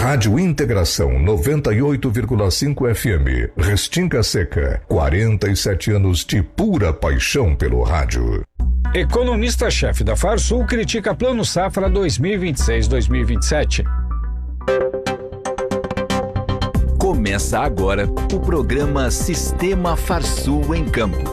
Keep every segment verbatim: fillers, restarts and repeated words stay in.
Rádio Integração noventa e oito vírgula cinco F M, Restinga Seca, quarenta e sete anos de pura paixão pelo rádio. Economista-chefe da Farsul critica Plano Safra dois mil e vinte e seis a dois mil e vinte e sete. Começa agora o programa Sistema Farsul em Campo.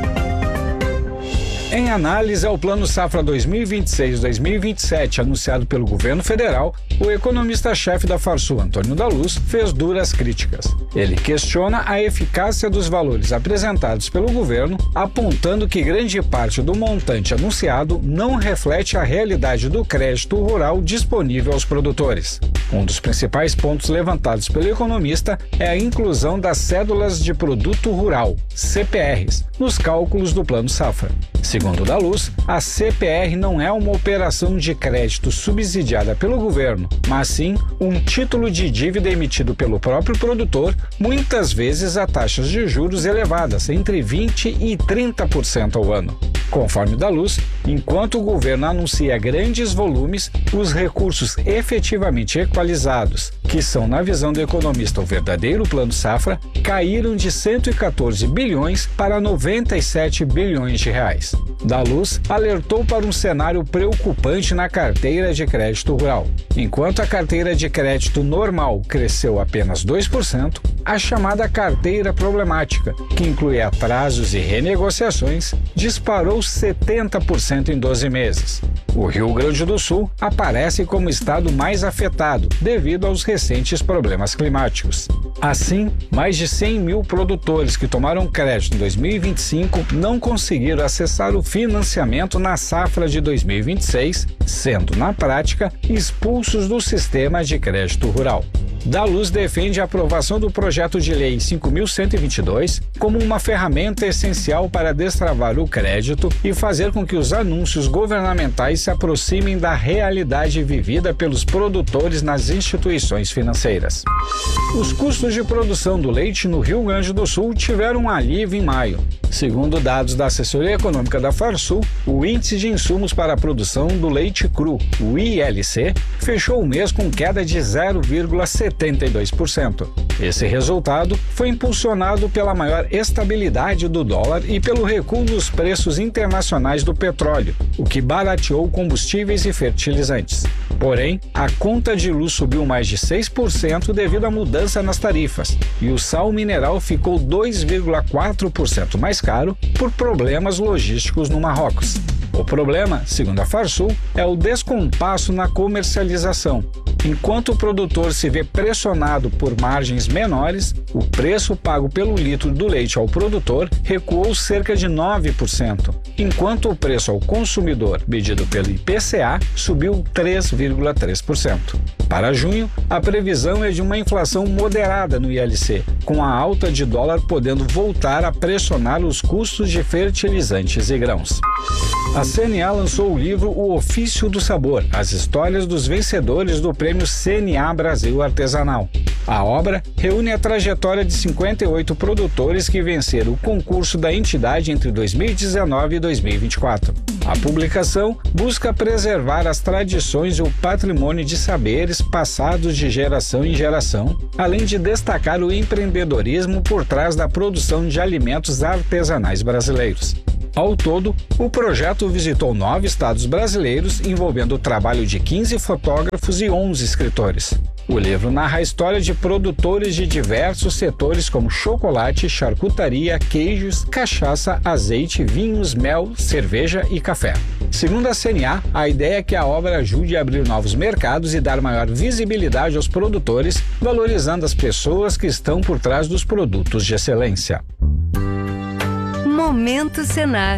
Em análise ao Plano Safra dois mil e vinte e seis a dois mil e vinte e sete, anunciado pelo governo federal, o economista-chefe da Farsul, Antônio da Luz, fez duras críticas. Ele questiona a eficácia dos valores apresentados pelo governo, apontando que grande parte do montante anunciado não reflete a realidade do crédito rural disponível aos produtores. Um dos principais pontos levantados pelo economista é a inclusão das cédulas de produto rural, C P Rs, nos cálculos do Plano Safra. Segundo da Luz, a C P R não é uma operação de crédito subsidiada pelo governo, mas sim um título de dívida emitido pelo próprio produtor, muitas vezes a taxas de juros elevadas, entre vinte por cento e trinta por cento ao ano. Conforme da Luz, enquanto o governo anuncia grandes volumes, os recursos efetivamente equalizados, que são, na visão do economista, o verdadeiro Plano Safra, caíram de cento e quatorze bilhões para noventa e sete bilhões de reais. Da Luz alertou para um cenário preocupante na carteira de crédito rural. Enquanto a carteira de crédito normal cresceu apenas dois por cento, a chamada carteira problemática, que inclui atrasos e renegociações, disparou setenta por cento em doze meses. O Rio Grande do Sul aparece como o estado mais afetado devido aos recentes problemas climáticos. Assim, mais de cem mil produtores que tomaram crédito em dois mil e vinte e cinco não conseguiram acessar o financiamento na safra de dois mil e vinte e seis, sendo, na prática, expulsos do sistema de crédito rural. Da Luz defende a aprovação do projeto de lei cinco mil cento e vinte e dois como uma ferramenta essencial para destravar o crédito e fazer com que os anúncios governamentais se aproximem da realidade vivida pelos produtores nas instituições financeiras. Os custos de produção do leite no Rio Grande do Sul tiveram um alívio em maio. Segundo dados da assessoria econômica da Farsul, o índice de insumos para a produção do leite cru, o I L C, fechou o mês com queda de zero vírgula setenta e dois por cento. Esse resultado foi impulsionado pela maior estabilidade do dólar e pelo recuo nos preços internacionais do petróleo, o que barateou combustíveis e fertilizantes. Porém, a conta de luz subiu mais de seis por cento devido à mudança nas tarifas, e o sal mineral ficou dois vírgula quatro por cento mais caro por problemas logísticos no Marrocos. O problema, segundo a Farsul, é o descompasso na comercialização. Enquanto o produtor se vê pressionado por margens menores, o preço pago pelo litro do leite ao produtor recuou cerca de nove por cento, enquanto o preço ao consumidor, medido pelo I P C A, subiu três vírgula três por cento. Para junho, a previsão é de uma inflação moderada no I L C, com a alta de dólar podendo voltar a pressionar os custos de fertilizantes e grãos. A C N A lançou o livro O Ofício do Sabor, as histórias dos vencedores do prêmio C N A Brasil Artesanal. A obra reúne a trajetória de cinquenta e oito produtores que venceram o concurso da entidade entre dois mil e dezenove e dois mil e vinte e quatro. A publicação busca preservar as tradições e o patrimônio de saberes passados de geração em geração, além de destacar o empreendedorismo por trás da produção de alimentos artesanais brasileiros. Ao todo, o projeto visitou nove estados brasileiros, envolvendo o trabalho de quinze fotógrafos e onze escritores. O livro narra a história de produtores de diversos setores como chocolate, charcutaria, queijos, cachaça, azeite, vinhos, mel, cerveja e café. Segundo a C N A, a ideia é que a obra ajude a abrir novos mercados e dar maior visibilidade aos produtores, valorizando as pessoas que estão por trás dos produtos de excelência. Momento Senar.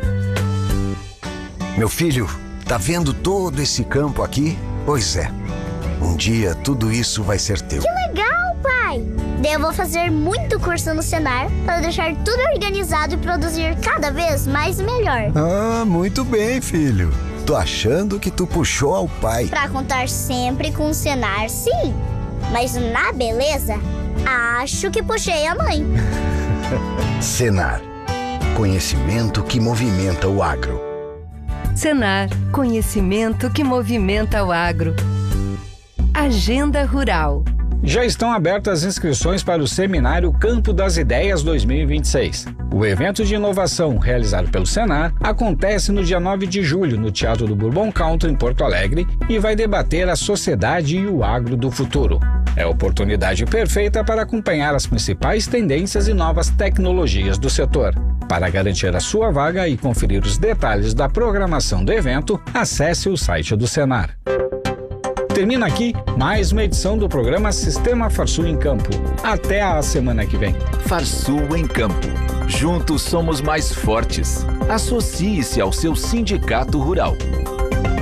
Meu filho, tá vendo todo esse campo aqui? Pois é. Um dia tudo isso vai ser teu. Que legal, pai! Daí eu vou fazer muito curso no Senar para deixar tudo organizado e produzir cada vez mais e melhor. Ah, muito bem, filho. Tô achando que tu puxou ao pai. Pra contar sempre com o Senar, sim. Mas na beleza, acho que puxei a mãe. Senar. Conhecimento que movimenta o agro. Senar. Conhecimento que movimenta o agro. Agenda Rural. Já estão abertas as inscrições para o Seminário Campo das Ideias dois mil e vinte e seis. O evento de inovação realizado pelo Senar acontece no dia nove de julho no Teatro do Bourbon Country, em Porto Alegre, e vai debater a sociedade e o agro do futuro. É a oportunidade perfeita para acompanhar as principais tendências e novas tecnologias do setor. Para garantir a sua vaga e conferir os detalhes da programação do evento, acesse o site do Senar. Termina aqui mais uma edição do programa Sistema Farsul em Campo. Até a semana que vem. Farsul em Campo. Juntos somos mais fortes. Associe-se ao seu sindicato rural.